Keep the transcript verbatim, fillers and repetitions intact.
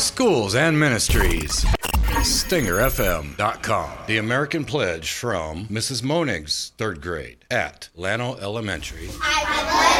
Schools and Ministries. Stinger F M dot com. The American Pledge from Missus Monig's third grade at Llano Elementary. I pledge